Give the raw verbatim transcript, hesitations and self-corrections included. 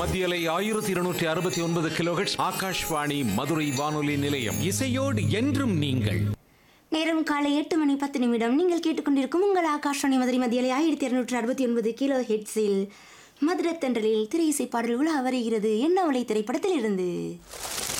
மத்தியலை ஆயிரத்தி இருநூற்றி அறுபத்தி ஒன்பது கிலோஹெர்ட்ஸ் ஆகாஷ்வாணி மதுரை வானொலி நிலையம். இசையோடு என்றும் நீங்கள். நேரம் காலை எட்டு மணி பத்து நிமிடம். நீங்கள் கேட்டுக்கொண்டிருக்கும் உங்கள் ஆகாஷ்வாணி மதுரை மத்தியலை ஆயிரத்தி இருநூற்றி அறுபத்தி ஒன்பது கிலோ ஹெட்ஸில் மதுரத்தன்றலில் திரை இசை பாடல் உலா வருகிறது. என்ன அவளை திரைப்படத்தில் இருந்து